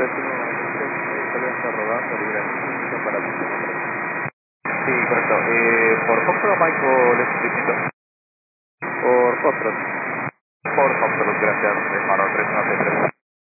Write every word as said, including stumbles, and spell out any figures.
tres uno, solo está rodando libremente para tu nombre. Sí, correcto. Eh, ¿Por Foxtrot o Mike o les distinto? Por Foxtrot. Por Foxtrot, gracias. Eh, Para tres uno tres tres.